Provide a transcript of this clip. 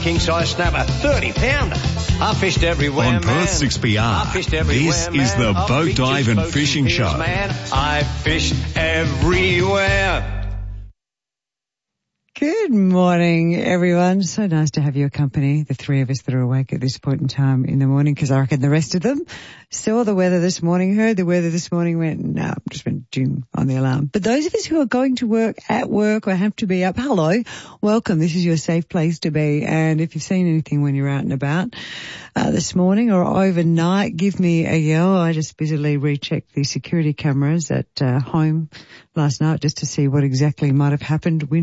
king-size snapper, 30-pounder. I fished everywhere, on Perth 6PR, this is the Boat Dive and Fishing Show. Man, I fished everywhere. Good morning, everyone. So nice to have your company, the three of us that are awake at this point in time in the morning, because I reckon the rest of them saw the weather this morning, heard the weather this morning, went, no, just went ding on the alarm. But those of us who are going to work, at work, or have to be up, hello, welcome. This is your safe place to be. And if you've seen anything when you're out and about this morning or overnight, give me a yell. I just busily rechecked the security cameras at home last night just to see what exactly might have happened.